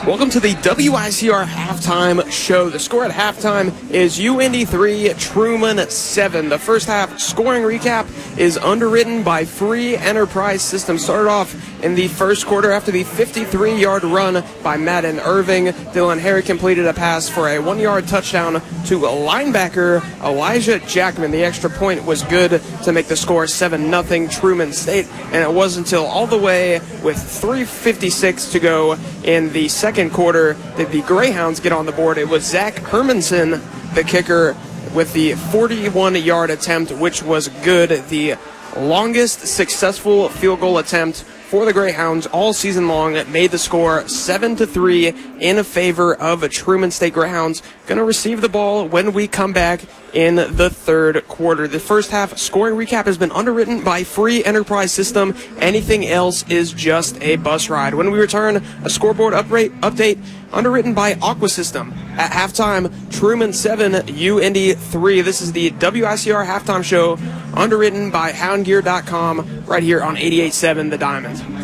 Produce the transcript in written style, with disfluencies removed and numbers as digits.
Welcome to the WICR halftime show. The score at halftime is UIndy 3, Truman 7. The first half scoring recap is underwritten by Free Enterprise Systems. Started off in the first quarter after the 53-yard run by Madden Irving. Dylan Harry completed a pass for a 1-yard touchdown to linebacker Elijah Jackman. The extra point was good to make the score 7-0 Truman State, and it wasn't until all the way with 3:56 to go in the second quarter that the Greyhounds get on the board. It was Zach Hermanson, the kicker, with the 41-yard attempt, which was good. The longest successful field goal attempt for the Greyhounds all season long. It made the score 7-3 in favor of Truman State. Greyhounds going to receive the ball when we come back in the third quarter. The first half scoring recap has been underwritten by Free Enterprise System. Anything else is just a bus ride. When we return, a scoreboard update underwritten by Aqua System. At halftime, Truman 7, UIndy 3. This is the WICR halftime show underwritten by HoundGear.com right here on 88.7 The Diamond.